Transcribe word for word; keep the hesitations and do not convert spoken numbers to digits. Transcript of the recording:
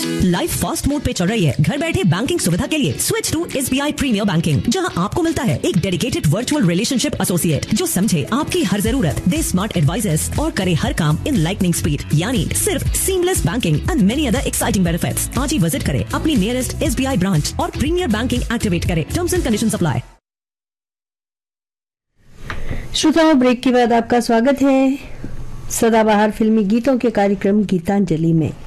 Life fast mode पे चल रही है। घर बैठे बैंकिंग सुविधा के लिए switch to SBI premiere banking, जहां आपको मिलता है एक डेडिकेटेड वर्चुअल रिलेशनशिप एसोसिएट जो समझे आपकी हर जरूरत, दे स्मार्ट एडवाइजेस और करे हर काम इन लाइटनिंग स्पीड, यानी सिर्फ seamless banking and many other exciting benefits. आज ही विजिट करें अपनी नियरेस्ट एसबीआई ब्रांच और प्रीमियर बैंकिंग एक्टिवेट करें। Terms and conditions apply. श्रोताओं, ब्रेक के बाद आपका स्वागत है सदाबहार फिल्मी गीतों के कार्यक्रम गीतांजलि में।